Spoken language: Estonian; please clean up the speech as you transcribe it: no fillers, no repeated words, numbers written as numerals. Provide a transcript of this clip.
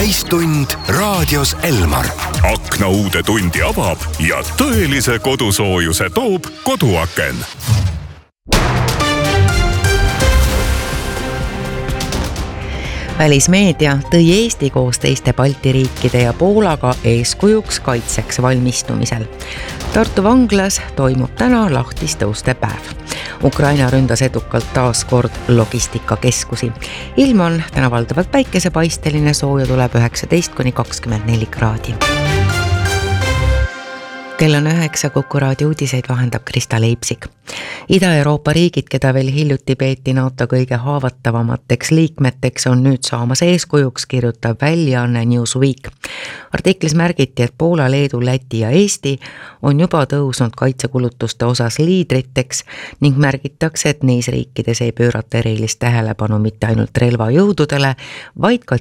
täistund raadios Elmar. Akna uude tundi avab ja tõelise kodusoojuse toob Koduaken. Välismeedia tõi Eesti koos teiste Balti riikide ja Poolaga eeskujuks kaitseks valmistumisel. Tartu vanglas toimub täna lahtiste uste päev. Ukraina ründas edukalt taas kord logistikakeskusi. Ilm on täna valdavalt päikesepaisteline, sooja tuleb 19–24 kraadi. Kell on 9, Kuku raadio uudiseid vahendab Krista Leipsik. Ida-Euroopa riigid, keda veel hiljuti peeti NATO kõige haavatavamateks liikmeteks, on nüüd saamas eeskujuks, kirjutab väljaanne Newsweek. Artiklis märgiti, et Poola, Leedu, Läti ja Eesti on juba tõusnud kaitsekulutuste osas liidriteks ning märgitakse, et neis riikides ei pöörata erilist tähelepanu mitte ainult relvajõududele, vaid ka